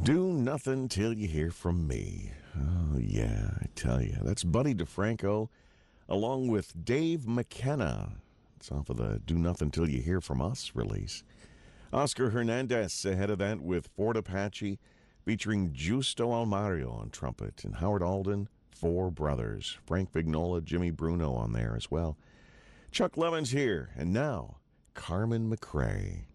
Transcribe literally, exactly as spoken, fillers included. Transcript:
Do nothing till you hear from me. Oh, yeah, I tell you. That's Buddy DeFranco along with Dave McKenna. It's off of the Do Nothing Till You Hear From Us release. Oscar Hernandez ahead of that with Fort Apache featuring Justo Almario on trumpet and Howard Alden, Four Brothers. Frank Vignola, Jimmy Bruno on there as well. Chuck Levin's here, and now Carmen McRae.